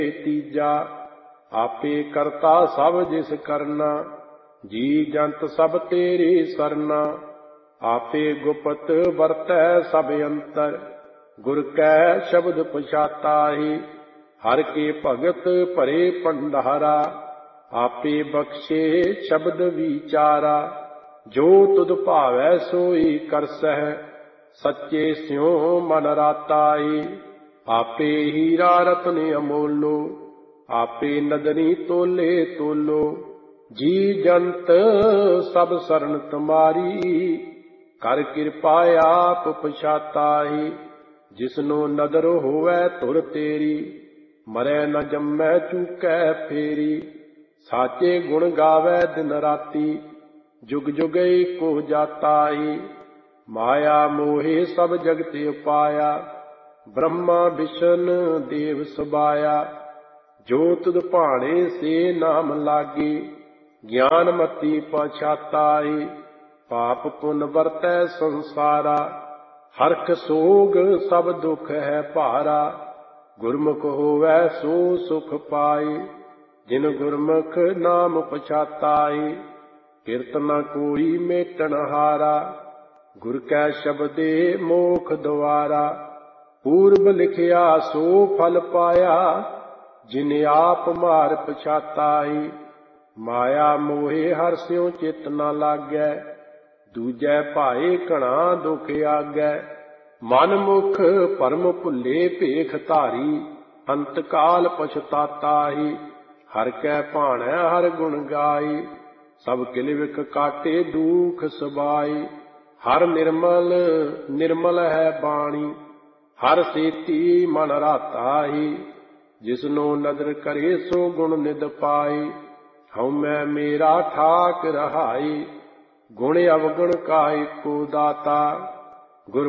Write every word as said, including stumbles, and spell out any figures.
ਤੀਜਾ। ਆਪੇ ਕਰਤਾ ਸਭ ਜਿਸ ਕਰਨਾ, ਜੀ ਜੰਤ ਸਭ ਤੇਰੀ ਸਰਨਾ। ਆਪੇ ਗੁਪਤ ਵਰਤੈ ਸਭ ਅੰਤਰ, ਗੁਰ ਕੈ ਸ਼ਬਦ ਪਛਾਤਾਹੀ। ਹਰ ਕੇ ਭਗਤ ਭਰੇ ਭੰਡਾਰਾ, ਆਪੇ ਬਖਸ਼ੇ ਸ਼ਬਦ ਵਿਚਾਰਾ। ਜੋ ਤੁਧ ਭਾਵੈ ਸੋਈ ਕਰਸਹਿ, ਸੱਚੇ ਸਿਉ ਮਨ ਰਾਤਾਈ। ਆਪੇ ਹੀਰਾ ਰਤਨ ਅਮੋਲੋ, ਆਪੇ ਨਦਨੀ ਤੋਲੇ ਤੋਲੋ। ਜੀ ਜੰਤ ਸਭ ਸਰਨ ਤੁਮਾਰੀ, ਕਰ ਕਿਰਪਾ ਆਪ ਪਛਾਤਾਈ। ਜਿਸਨੋ ਨਦਰ ਹੋਵੈ ਧੁਰ ਤੇਰੀ, ਮਰੈ ਨ ਜੰਮੈ ਚੂਕੈ ਫੇਰੀ। ਸਾਚੇ ਗੁਣ ਗਾਵੈ ਦਿਨ ਰਾਤੀ, ਜੁਗ ਜੁਗ ਏਕੋ ਜਾਤਾਈ। ਮਾਇਆ ਮੋਹਿ ਸਭ ਜਗਤ ਉਪਾਇਆ, ਬ੍ਰਹਮਾ ਬਿਸ਼ਨ ਦੇਵ ਸਬਾਇਆ। ਜੋ ਤੁਧ ਭਾਣੇ ਸੇ ਨਾਮ ਲਾਗੇ, ਗਿਆਨ ਮਤੀ ਪਛਾਤਾਈ। ਪਾਪ ਪੁੰਨ ਵਰਤੈ ਸੰਸਾਰਾ, ਹਰਖ ਸੋਗ ਸਭ ਦੁਖ ਹੈ ਭਾਰਾ। ਗੁਰਮੁਖ ਹੋਵੈ ਸੋ ਸੁਖ ਪਾਈ, ਜਿਨ ਗੁਰਮੁਖ ਨਾਮ ਪਛਾਤਾਈ। ਕਿਰਤ ਨ ਕੋਈ ਮੇਟਣ ਹਾਰਾ, ਗੁਰ ਕੈ ਸ਼ਬਦੇ ਮੋਖ ਦੁਆਰਾ। ਪੂਰਬ ਲਿਖਿਆ ਸੋ ਫਲ ਪਾਇਆ, ਜਿਨ ਆਪ ਮਾਰ ਪਛਾਤਾਈ। ਮਾਇਆ ਮੋਹਿ ਹਰਿ ਸਿਉ ਚਿਤ ਨ ਲਾਗੈ, ਦੂਜੈ ਭਾਏ ਘਣਾ ਦੁਖ ਆਗੈ। ਮਨ ਮੁਖ ਭਰਮ ਭੁੱਲੇ ਭੇਖ ਧਾਰੀ, ਅੰਤ ਕਾਲ ਪਛਤਾਤਾਹੀ। ਹਰ ਕੈ ਭਾਣੈ ਹਰ ਗੁਣ ਗਾਈ, ਸਭ ਕਿਲਵਿਖ ਕਾਟੇ ਦੂਖ ਸਬਾਈ। ਹਰ ਨਿਰਮਲ ਨਿਰਮਲ ਹੈ ਬਾਣੀ, ਹਰ ਸੇਤੀ ਮਨ ਰਾਤਾਹੀ। ਜਿਸਨੋ ਨਦਰ ਕਰੇ ਸੋ ਗੁਣ ਨਿਧ ਪਾਈ, ਹਉਮੈ ਮੇਰਾ ਠਾਕ ਰਹਾਈ। ਗੁਣ ਅਵਗੁਣ ਕਾ ਏਕੋ ਦਾਤਾ,